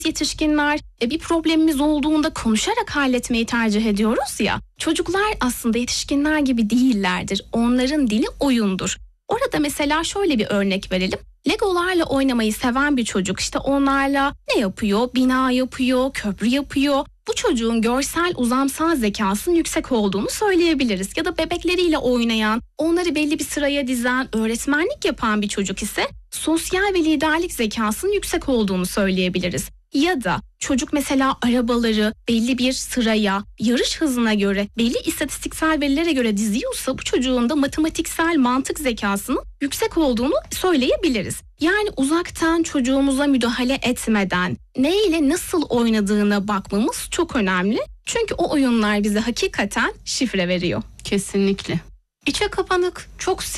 Yetişkinler bir problemimiz olduğunda konuşarak halletmeyi tercih ediyoruz ya. Çocuklar aslında yetişkinler gibi değillerdir. Onların dili oyundur. Orada mesela şöyle bir örnek verelim. Legolarla oynamayı seven bir çocuk işte onlarla ne yapıyor? Bina yapıyor, köprü yapıyor. Bu çocuğun görsel uzamsal zekasının yüksek olduğunu söyleyebiliriz. Ya da bebekleriyle oynayan, onları belli bir sıraya dizen, öğretmenlik yapan bir çocuk ise sosyal ve liderlik zekasının yüksek olduğunu söyleyebiliriz. Ya da çocuk mesela arabaları belli bir sıraya, yarış hızına göre, belli istatistiksel verilere göre diziyorsa bu çocuğun da matematiksel mantık zekasının yüksek olduğunu söyleyebiliriz. Yani uzaktan çocuğumuza müdahale etmeden ne ile nasıl oynadığına bakmamız çok önemli. Çünkü o oyunlar bize hakikaten şifre veriyor. Kesinlikle. İçe kapanık, çok